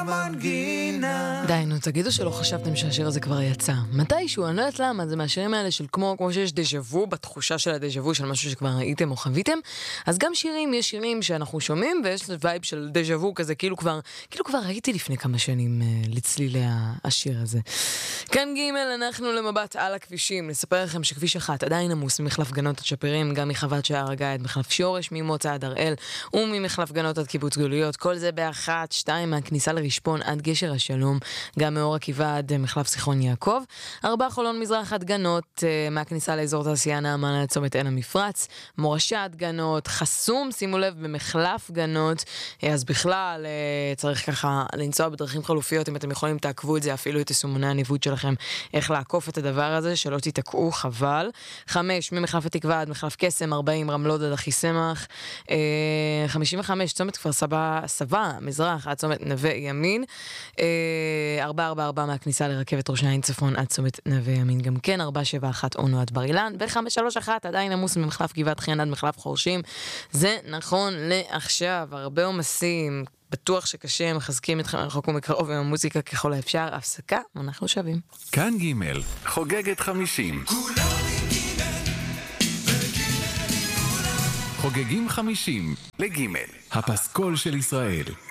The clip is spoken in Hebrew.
המנגינה. די, נו, תגידו שלא חשבתם שהשיר הזה כבר יצא. מתישהו, אני לא יודעת למה, זה מהשירים האלה של כמו שיש דז'וו, בתחושה של הדז'וו של משהו שכבר ראיתם או חוויתם, אז גם שירים, יש שירים שאנחנו שומעים, ויש וייב של דז'וו כזה, כאילו כבר ראיתי לפני כמה שנים לצלילי השיר הזה. כאן ג' אנחנו למבט על הכבישים, נספר לכם שכביש 1 עדיין עמוס ממחלף גנות עד שפירים, גם מחוות שער הגיא עד מחלף שורש, ממוצא עד הראל, וממחלף גנות עד קיבוץ גלויות, כל זה באחת, שתיים מהכניסה לרשפון עד גשר השלום, גם מאור עקיבא עד מחלף זיכרון יעקב, 4 חולון מזרח עד גנות, מהכניסה לאזור תעשייה נעמן עד צומת עין המפרץ, מורשה עד גנות, חסום, שימו לב, במחלף גנות, אז בכלל צריך ככה לנסוע בדרכים חלופיות, אם אתם יכולים תעקבו את זה, אפילו את יישומוני הניווט שלכם, איך לעקוף את הדבר הזה, שלא תתעקעו, חבל. 5 ממחלף התקווה עד מחלף קסם, 40 רמלוד עד אחיסמך, 55 צומת כפר סבא, מזרח עד צומת נווה ימין, 444 מהכניסה לרכבת ראש העין צפון עד צומת נווה ימין גם כן, 471 אונו עד בר אילן, ו531 עדיין עמוס ממחלף גבעת חן עד מחלף חורשים. זה נכון לעכשיו, הרבה עומסים, בטוח שקשה, מחזקים אתכם רחוק ומקרוב עם המוזיקה ככל האפשר. הפסקה, אנחנו שווים. כאן ג' חוגגת 50. חוגגים 50 לג' הפסקול של ישראל.